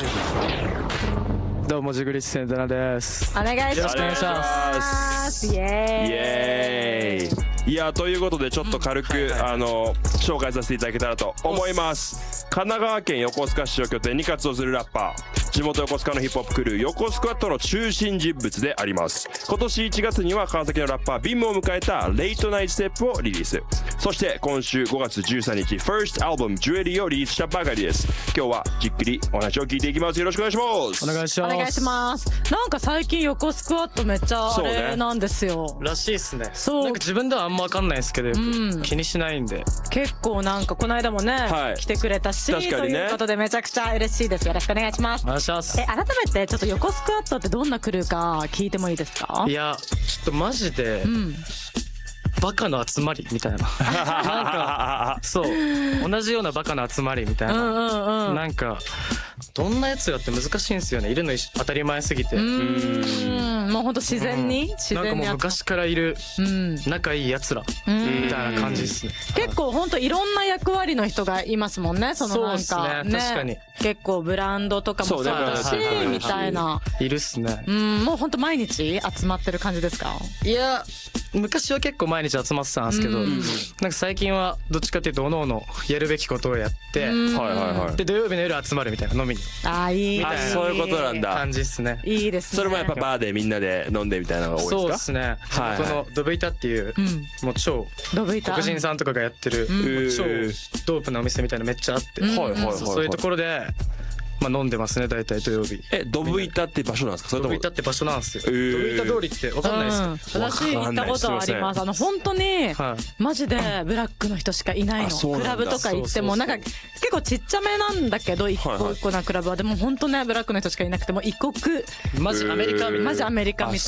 どうもジグリッチセンタナです。 お願いします。 よろしくお願いします。 イエーイ。 イエーイ。いやということでちょっと軽く、紹介させていただけたらと思います。神奈川県横須賀市を拠点に活動するラッパー、地元横須賀のヒップホップクルー横スクワットの中心人物であります。今年1月には川崎のラッパービンムを迎えたレイトナイトステップをリリース。そして今週5月13日 First Albumジュエリーをリリースしたばかりです。今日はじっくりお話を聞いていきます。よろしくお願いします。 お願いします。 お願いします。なんか最近横スクワットめっちゃあれなんですよ。 らしいっすね。 そう。 なんか自分ではあんま分かんないですけど、気にしないんで。 結構なんかこの間もね、来てくれたし、 確かにね、 ということでめちゃくちゃ嬉しいです。よろしくお願いします。 お願いします。 改めてちょっと横スクワットってどんなクルーか聞いてもいいですか？ いやちょっとマジで、バカの集まりみたいななんかそう同じようなバカの集まりみたいな、なんかどんなやつらって難しいんですよね。いるの当たり前すぎて、 もうほんと自然に、 なんかもう昔からいる仲いいやつらみたいな感じですね。 結構ほんといろんな役割の人がいますもんね。そのなんかそうですね、確かに結構ブランドとかもそうだしみたいな、 いるっすね。 もうほんと毎日集まってる感じですか？ いや昔は結構毎日集まってたんですけど、なんか最近はどっちかっていうとおのおのやるべきことをやって、で土曜日の夜集まるみたいな、飲みに。 あ、いいみたいな、 そういうことなんだ。 感じっすね。 いいですね。 それもやっぱバーでみんなで飲んでみたいなのが多いですか？ そうですね。このドブイタっていう、もう超黒人さんとかがやってる超ドープなお店みたいなめっちゃあって、そういうところで飲んでますね、大体土曜日。 ドブイタって場所なんですか？ ドブイタって場所なんですよ。ドブイタ通りって分かんないですか？ 私行ったことあります。本当にマジでブラックの人しかいないの。クラブとか行ってもなんか結構ちっちゃめなんだけど、一個一個なクラブはでも本当ねブラックの人しかいなくても異国、 マジアメリカみたいな。 マジアメリカみたいな。